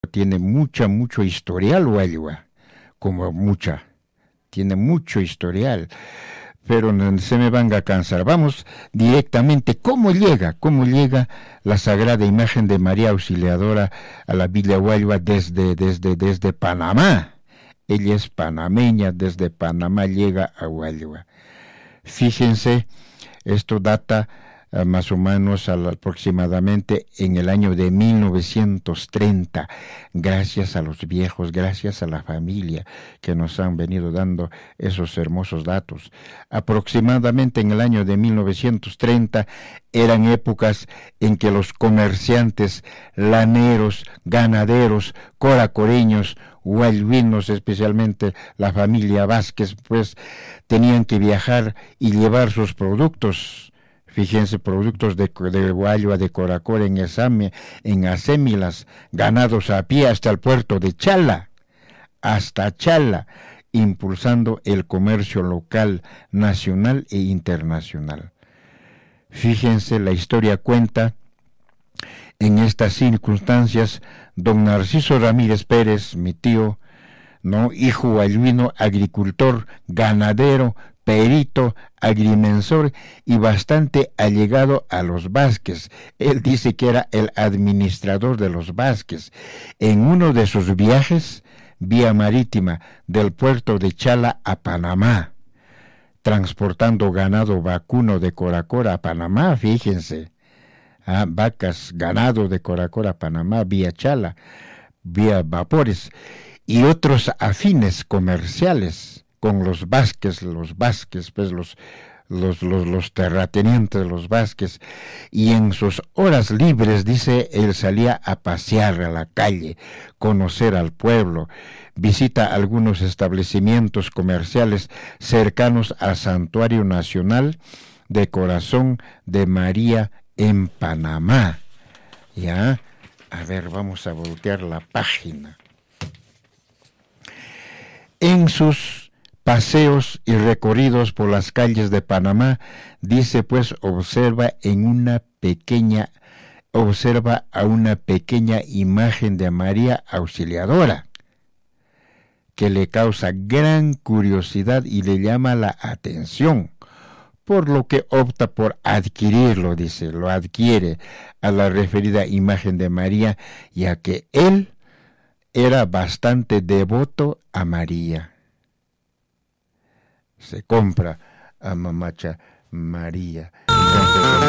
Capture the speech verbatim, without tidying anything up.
tiene mucha, mucho historial, Huayua, como mucha, tiene mucho historial, pero no se me van a cansar. Vamos directamente, ¿cómo llega? ¿Cómo llega la sagrada imagen de María Auxiliadora a la Villa Huayua desde, desde, desde Panamá? Ella es panameña, desde Panamá llega a Huayua. Fíjense, esto data uh, más o menos al, aproximadamente en el año de mil novecientos treinta, gracias a los viejos, gracias a la familia que nos han venido dando esos hermosos datos. Aproximadamente en el año de mil novecientos treinta eran épocas en que los comerciantes, laneros, ganaderos, coracoreños, huayuinos, especialmente la familia Vázquez, pues tenían que viajar y llevar sus productos. Fíjense, productos de, de Huayua, de Coracora, en Esame, en Acémilas, ganados a pie hasta el puerto de Chala, hasta Chala, impulsando el comercio local, nacional e internacional. Fíjense, la historia cuenta, en estas circunstancias, don Narciso Ramírez Pérez, mi tío, no, hijo huayuino, agricultor, ganadero, perito, agrimensor y bastante allegado a los Vázquez. Él dice que era el administrador de los Vázquez. En uno de sus viajes, vía marítima, del puerto de Chala a Panamá, transportando ganado vacuno de Coracora a Panamá, fíjense. Ah, vacas, ganado de Coracora a Panamá, vía Chala, vía vapores, y otros afines comerciales con los Vázquez, los Vázquez, pues los, los, los, los terratenientes de los Vázquez, y en sus horas libres, dice, él salía a pasear a la calle, conocer al pueblo, visita algunos establecimientos comerciales cercanos al Santuario Nacional de Corazón de María en Panamá. Ya, a ver, vamos a voltear la página. En sus paseos y recorridos por las calles de Panamá, dice, pues, observa en una pequeña, observa a una pequeña imagen de María Auxiliadora, que le causa gran curiosidad y le llama la atención, por lo que opta por adquirirlo, dice, lo adquiere a la referida imagen de María, ya que él era bastante devoto a María. Se compra a Mamacha María. Entonces,